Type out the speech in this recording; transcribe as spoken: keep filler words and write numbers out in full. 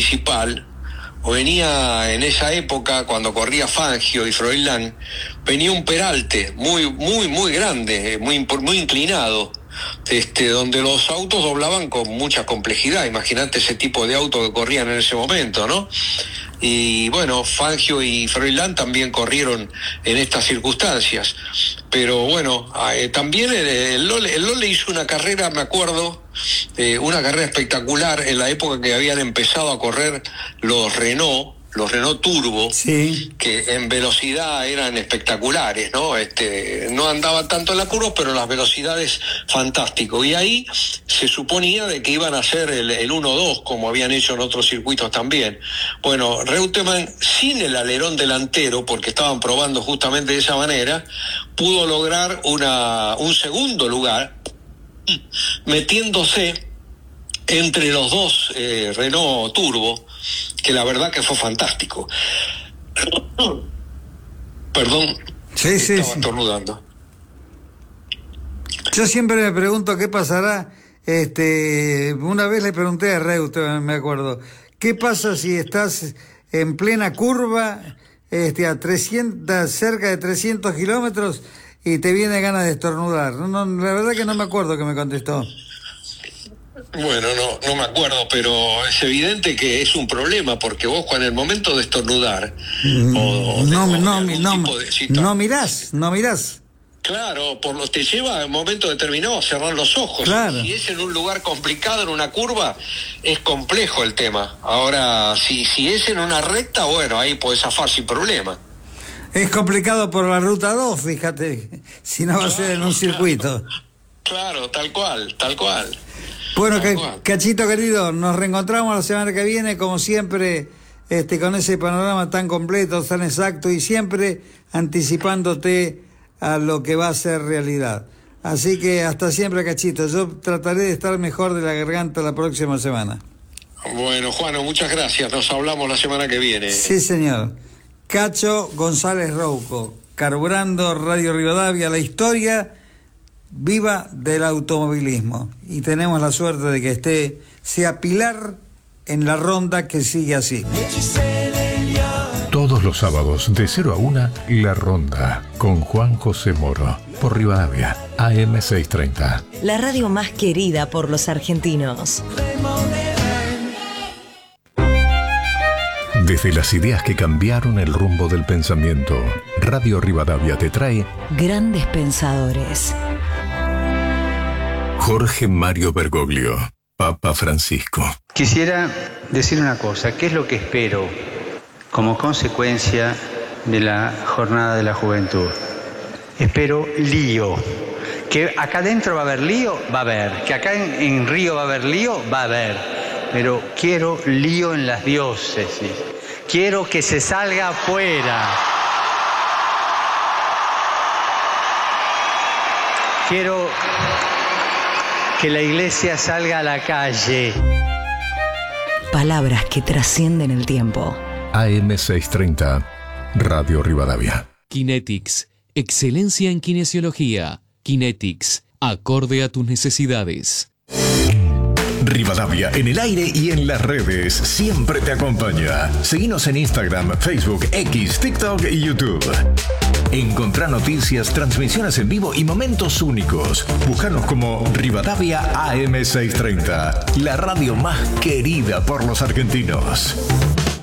principal, o venía en esa época, cuando corría Fangio y Froilán, venía un peralte muy, muy, muy grande, muy, muy inclinado, este, donde los autos doblaban con mucha complejidad. Imagínate ese tipo de autos que corrían en ese momento, ¿no? Y bueno, Fangio y Froilán también corrieron en estas circunstancias. Pero bueno, eh, también el, el, Lole, el Lole hizo una carrera, me acuerdo, eh, una carrera espectacular en la época que habían empezado a correr los Renault, los Renault Turbo, sí, que en velocidad eran espectaculares, ¿no? Este, no andaba tanto en la curva, pero las velocidades fantástico. Y ahí se suponía de que iban a hacer el, el uno dos, como habían hecho en otros circuitos también. Bueno, Reutemann, sin el alerón delantero, porque estaban probando justamente de esa manera, pudo lograr una, un segundo lugar, metiéndose entre los dos eh, Renault Turbo, que la verdad que fue fantástico. Perdón, sí, sí, estaba sí. estornudando. Yo siempre me pregunto qué pasará. Este, una vez le pregunté a Reutemann, me acuerdo, ¿qué pasa si estás en plena curva, este, a trescientos, cerca de trescientos kilómetros, y te viene ganas de estornudar? No, no, la verdad que no me acuerdo que me contestó. Bueno, no, no me acuerdo, pero es evidente que es un problema, porque vos cuando en el momento de estornudar, Mm, o, o no, de, no, o de no, tipo de cita, no mirás, no mirás. claro, por lo te lleva a un momento determinado a cerrar los ojos. Claro. Si es en un lugar complicado, en una curva, es complejo el tema. Ahora, si, si es en una recta, bueno, ahí podés zafar sin problema. Es complicado por la ruta dos, fíjate, si no va a ser en un circuito. Claro, tal cual, tal cual. Bueno, Tal que, cual. Cachito querido, nos reencontramos la semana que viene, como siempre, este, con ese panorama tan completo, tan exacto, y siempre anticipándote a lo que va a ser realidad. Así que hasta siempre, Cachito. Yo trataré de estar mejor de la garganta la próxima semana. Bueno, Juano, muchas gracias. Nos hablamos la semana que viene. Sí, señor. Cacho González Rouco, carburando Radio Rivadavia, la historia viva del automovilismo. Y tenemos la suerte de que esté, sea pilar en la ronda que sigue así. Todos los sábados de cero a una, La Ronda, con Juan José Moro, por Rivadavia, A M seiscientos treinta. La radio más querida por los argentinos. Desde las ideas que cambiaron el rumbo del pensamiento, Radio Rivadavia te trae Grandes pensadores. Jorge Mario Bergoglio, Papa Francisco. Quisiera decir una cosa, ¿qué es lo que espero como consecuencia de la Jornada de la Juventud? Espero lío. Que acá adentro va a haber lío, va a haber. Que acá en, en Río va a haber lío, va a haber. Pero quiero lío en las diócesis. Quiero que se salga afuera. Quiero que la iglesia salga a la calle. Palabras que trascienden el tiempo. A M seiscientos treinta, Radio Rivadavia. Kinetics, excelencia en kinesiología. Kinetics, acorde a tus necesidades. Rivadavia en el aire y en las redes siempre te acompaña. Seguinos en Instagram, Facebook, X, TikTok y YouTube. Encontrá noticias, transmisiones en vivo y momentos únicos. Búscanos como Rivadavia A M seiscientos treinta, la radio más querida por los argentinos.